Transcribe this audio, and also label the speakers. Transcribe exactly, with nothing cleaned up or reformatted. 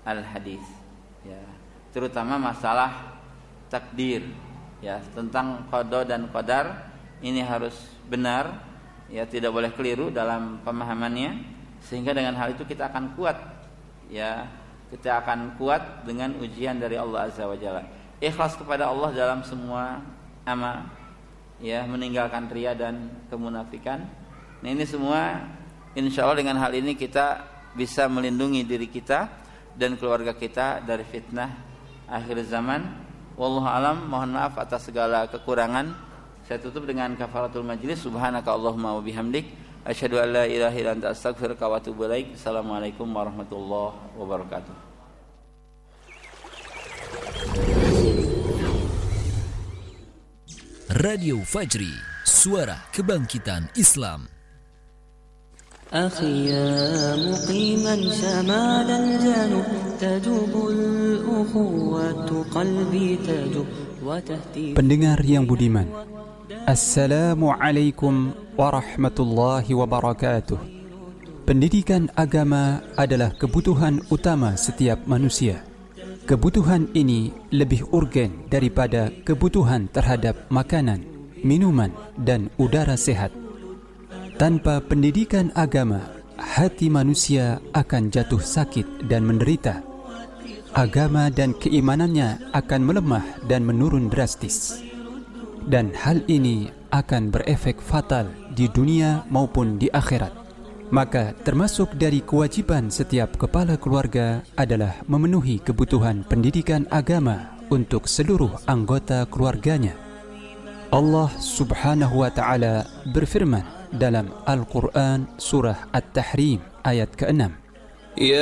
Speaker 1: al-hadis, ya, terutama masalah takdir, ya, tentang qada dan qadar ini harus benar, ya, tidak boleh keliru dalam pemahamannya, sehingga dengan hal itu kita akan kuat, ya, kita akan kuat dengan ujian dari Allah Azza wa Jalla. Ikhlas kepada Allah dalam semua amal, ya, meninggalkan riya dan kemunafikan. Nah, ini semua insya Allah dengan hal ini kita bisa melindungi diri kita dan keluarga kita dari fitnah akhir zaman. Wallahu alam, mohon maaf atas segala kekurangan. Saya tutup dengan kafaratul majlis. Subhanaka Allahumma wa bihamdik, asyhadu an la ilaha illa anta astaghfiruka wa atubu ilaik. Assalamualaikum warahmatullahi wabarakatuh.
Speaker 2: Radio Fajri, suara kebangkitan Islam.
Speaker 3: أخي يا مقيما شمال الجنوب تجوب الأخوة قلبي تجوب وتهتي.
Speaker 4: Pendengar yang budiman, Assalamualaikum warahmatullahi wabarakatuh. Pendidikan agama adalah kebutuhan utama setiap manusia. Kebutuhan ini lebih urgen daripada kebutuhan terhadap makanan, minuman, dan udara sehat. Tanpa pendidikan agama, hati manusia akan jatuh sakit dan menderita. Agama dan keimanannya akan melemah dan menurun drastis. Dan hal ini akan berefek fatal di dunia maupun di akhirat. Maka termasuk dari kewajiban setiap kepala keluarga adalah memenuhi kebutuhan pendidikan agama untuk seluruh anggota keluarganya. Allah Subhanahu wa taala berfirman dalam Al-Quran surah At-Tahrim ayat keenam.